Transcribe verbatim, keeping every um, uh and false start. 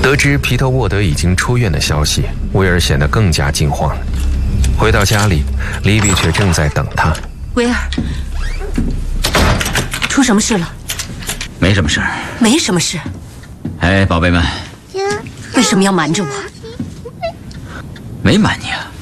得知皮特沃德已经出院的消息，威尔显得更加惊慌了。回到家里，莉莉却正在等他。 威尔，出什么事了？ 没什么事。 没什么事。 哎，宝贝们， 为什么要瞒着我？ 没瞒你啊。